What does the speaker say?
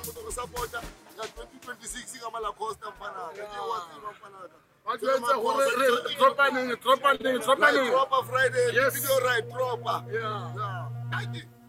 go support ka 2026 ka mala Costa mfana ka ke wa tsima mfana ka What you say? Tropa Friday. Tropa Friday, Yes. video right, Tropa. Yeah. Yeah.